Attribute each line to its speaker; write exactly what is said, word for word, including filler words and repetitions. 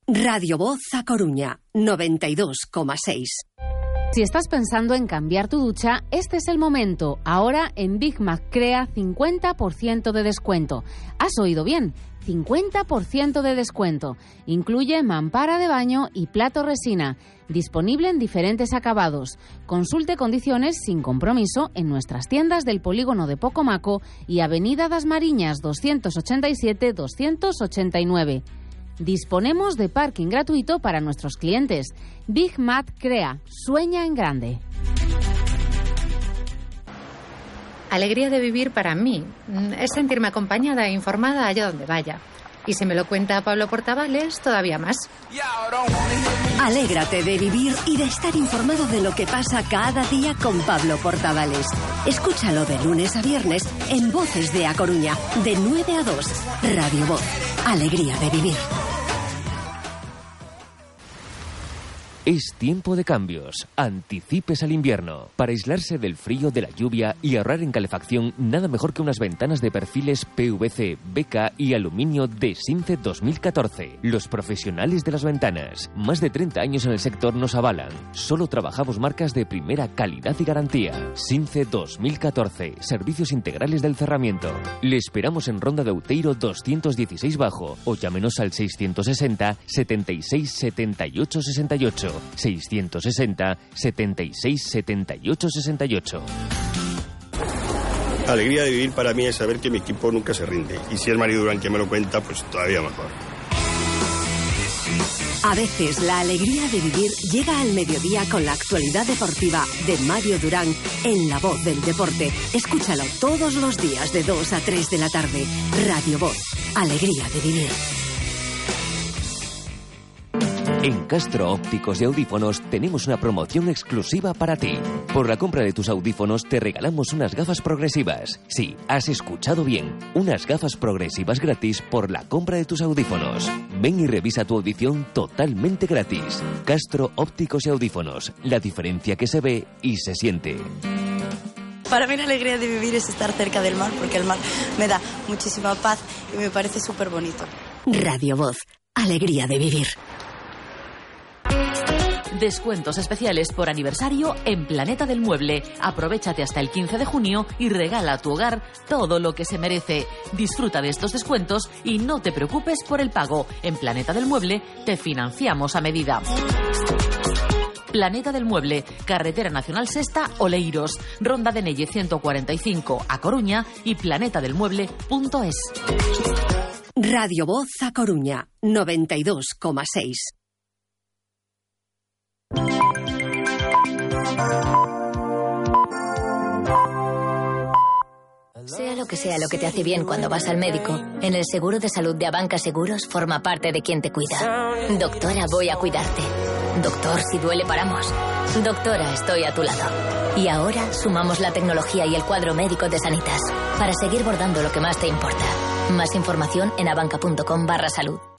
Speaker 1: Radio Voz A Coruña, noventa y dos coma seis.
Speaker 2: Si estás pensando en cambiar tu ducha, este es el momento. Ahora en Big Mac Crea cincuenta por ciento de descuento. ¿Has oído bien? cincuenta por ciento de descuento. Incluye mampara de baño y plato resina. Disponible en diferentes acabados. Consulte condiciones sin compromiso en nuestras tiendas del polígono de Pocomaco y Avenida das Mariñas doscientos ochenta y siete doscientos ochenta y nueve. Disponemos de parking gratuito para nuestros clientes. Big Mac Crea. Sueña en grande.
Speaker 3: Alegría de vivir para mí es sentirme acompañada e informada allá donde vaya. Y si me lo cuenta Pablo Portavales, todavía más.
Speaker 1: Alégrate de vivir y de estar informado de lo que pasa cada día con Pablo Portavales. Escúchalo de lunes a viernes en Voces de A Coruña, de nueve a dos. Radio Voz. Alegría de vivir.
Speaker 4: Es tiempo de cambios. Anticipes al invierno. Para aislarse del frío, de la lluvia y ahorrar en calefacción, nada mejor que unas ventanas de perfiles P V C, B K y aluminio de Since dos mil catorce. Los profesionales de las ventanas. Más de treinta años en el sector nos avalan. Solo trabajamos marcas de primera calidad y garantía. Since dos mil catorce. Servicios integrales del cerramiento. Le esperamos en Ronda de Outeiro doscientos dieciséis Bajo o llámenos al seiscientos sesenta, setenta y seis, setenta y ocho, sesenta y ocho. seiscientos sesenta, setenta y seis, setenta y ocho, sesenta y ocho.
Speaker 5: Alegría de vivir para mí es saber que mi equipo nunca se rinde. Y si es Mari Durán quien me lo cuenta, pues todavía mejor.
Speaker 1: A veces la alegría de vivir llega al mediodía con la actualidad deportiva de Mario Durán en La Voz del Deporte. Escúchalo todos los días de dos a tres de la tarde. Radio Voz. Alegría de vivir.
Speaker 4: En Castro Ópticos y Audífonos tenemos una promoción exclusiva para ti. Por la compra de tus audífonos te regalamos unas gafas progresivas. Sí, has escuchado bien. Unas gafas progresivas gratis por la compra de tus audífonos. Ven y revisa tu audición totalmente gratis. Castro Ópticos y Audífonos. La diferencia que se ve y se siente.
Speaker 6: Para mí la alegría de vivir es estar cerca del mar, porque el mar me da muchísima paz y me parece súper bonito.
Speaker 1: Radio Voz. Alegría de vivir.
Speaker 7: Descuentos especiales por aniversario en Planeta del Mueble. Aprovéchate hasta el quince de junio y regala a tu hogar todo lo que se merece. Disfruta de estos descuentos y no te preocupes por el pago. En Planeta del Mueble te financiamos a medida. Planeta del Mueble, Carretera Nacional Sexta, Oleiros, Ronda de Nelle ciento cuarenta y cinco, A Coruña y planeta del mueble punto es.
Speaker 1: Radio Voz A Coruña, noventa y dos coma seis.
Speaker 8: Sea lo que sea lo que te hace bien cuando vas al médico, en el seguro de salud de Abanca Seguros forma parte de quien te cuida. Doctora, voy a cuidarte. Doctor, si duele paramos. Doctora, estoy a tu lado. Y ahora sumamos la tecnología y el cuadro médico de Sanitas para seguir bordando lo que más te importa. Más información en abanca punto com barra salud.